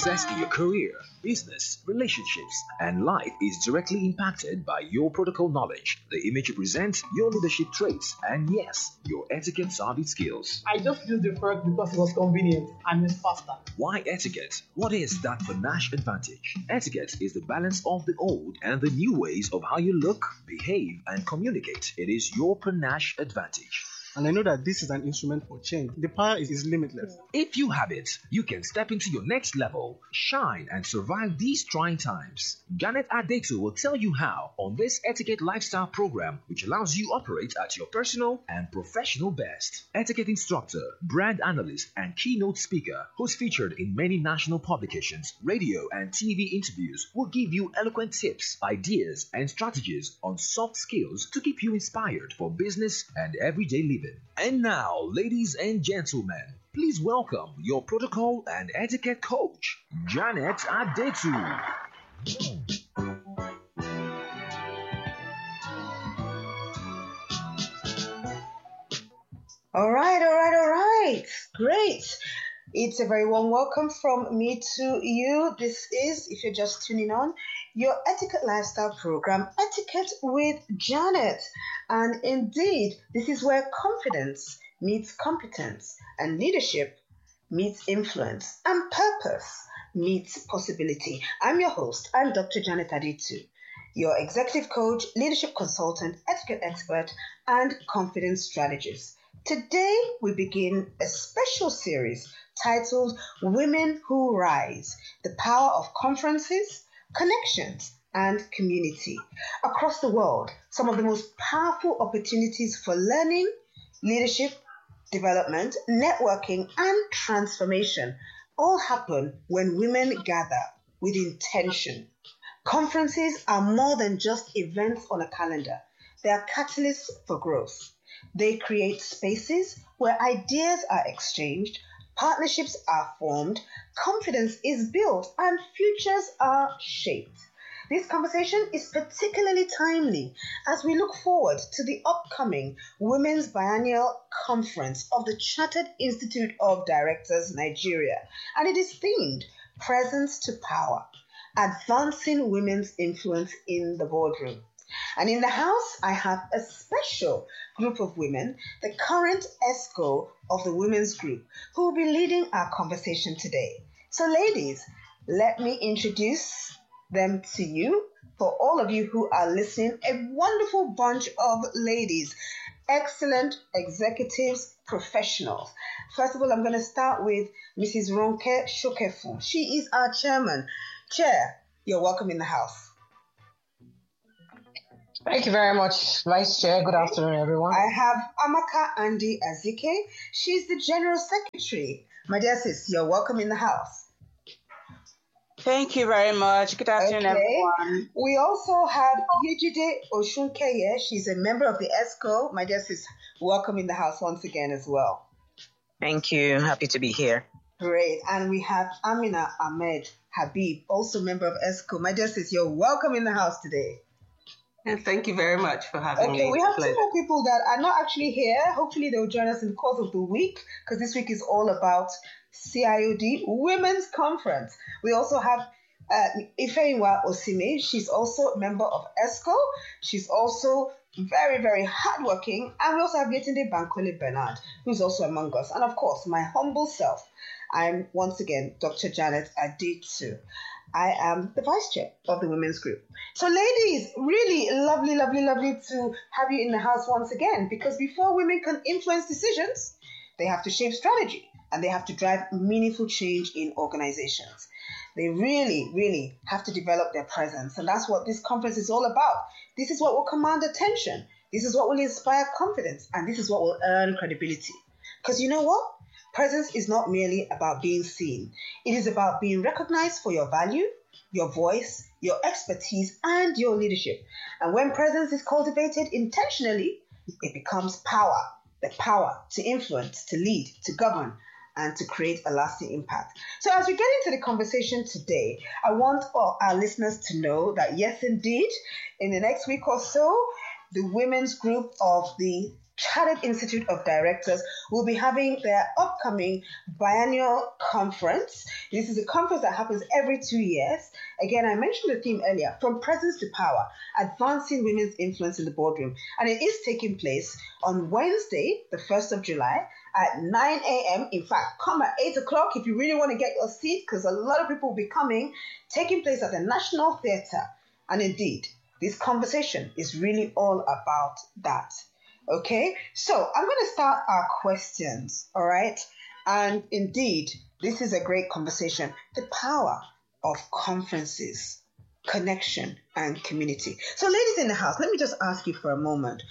Success in your career, business, relationships, and life is directly impacted by your protocol knowledge, the image you present, your leadership traits, and yes, your etiquette savvy skills. I just used the fork because it was convenient and it's faster. Why etiquette? What is that panache advantage? Etiquette is the balance of the old and the new ways of how you look, behave, and communicate. It is your panache advantage. And I know that this is an instrument for change. The power is limitless. If you have it, you can step into your next level, shine, and survive these trying times. Janet Adetu will tell you how on this Etiquette Lifestyle program, which allows you operate at your personal and professional best. Etiquette instructor, brand analyst, and keynote speaker, who's featured in many national publications, radio, and TV interviews, will give you eloquent tips, ideas, and strategies on soft skills to keep you inspired for business and everyday living. And now, ladies and gentlemen, please welcome your protocol and etiquette coach, Janet Adetu. All right. Great. It's a very warm welcome from me to you. This is, if you're just tuning on, your Etiquette Lifestyle program, Etiquette with Janet. And indeed, this is where confidence meets competence and leadership meets influence and purpose meets possibility. I'm your host. I'm Dr. Janet Adetu, your executive coach, leadership consultant, etiquette expert, and confidence strategist. Today, we begin a special series titled Women Who Rise, the Power of Conferences, Connections, and Community. Across the world, some of the most powerful opportunities for learning, leadership, development, networking, and transformation all happen when women gather with intention. Conferences are more than just events on a calendar. They are catalysts for growth. They create spaces where ideas are exchanged, partnerships are formed, confidence is built, and futures are shaped. This conversation is particularly timely as we look forward to the upcoming Women's Biennial Conference of the Chartered Institute of Directors, Nigeria, and it is themed Presence to Power, Advancing Women's Influence in the Boardroom. And in the house, I have a special group of women, the current ESCO of the Women's Group, who will be leading our conversation today. So ladies, let me introduce them to you. For all of you who are listening, a wonderful bunch of ladies, excellent executives, professionals. First of all, I'm going to start with Mrs. Ronke Shokefun. She is our chairman. Chair, you're welcome in the house. Thank you very much, Vice Chair. Good afternoon, everyone. I have Amaka Andy Azike. She's the General Secretary. My dear sis, you're welcome in the house. Thank you very much. Good afternoon, everyone. We also have Yejide Oshunkeye. She's a member of the ESCO. My dear sis, welcome in the house once again as well. Thank you. Happy to be here. Great. And we have Amina Ahmed Habib, also member of ESCO. My dear sis, you're welcome in the house today. And thank you very much for having me. Okay, we have two more people that are not actually here. Hopefully they'll join us in the course of the week, because this week is all about CIOD Women's Conference. We also have Ifeyinwa Osime. She's also a member of ESCO. She's also very, very hardworking. And we also have Yetunde Bankole Bernard, who's also among us. And of course, my humble self. I'm once again Dr. Janet Adetu. I am the vice chair of the women's group. So ladies, really lovely to have you in the house once again, because before women can influence decisions, they have to shape strategy and they have to drive meaningful change in organizations. They really have to develop their presence. And that's what this conference is all about. This is what will command attention. This is what will inspire confidence. And this is what will earn credibility. Because you know what? Presence is not merely about being seen. It is about being recognized for your value, your voice, your expertise, and your leadership. And when presence is cultivated intentionally, it becomes power. The power to influence, to lead, to govern, and to create a lasting impact. So as we get into the conversation today, I want all our listeners to know that yes, indeed, in the next week or so, the women's group of the Chartered Institute of Directors will be having their upcoming biennial conference. This is a conference that happens every 2 years. Again, I mentioned the theme earlier, From Presence to Power, Advancing Women's Influence in the Boardroom. And it is taking place on Wednesday, the 1st of July at 9 a.m. In fact, come at 8 o'clock if you really want to get your seat, because a lot of people will be coming, taking place at the National Theatre. And indeed, this conversation is really all about that. Okay, so I'm going to start our questions, all right? And indeed, this is a great conversation. The power of conferences, connection, and community. So ladies in the house, let me just ask you for a moment.